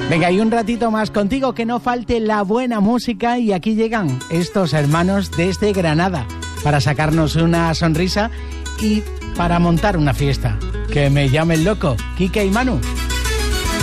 Venga, y un ratito más contigo, que no falte la buena música, y aquí llegan estos hermanos desde Granada para sacarnos una sonrisa y para montar una fiesta. Que me llamen loco, Quique y Manu.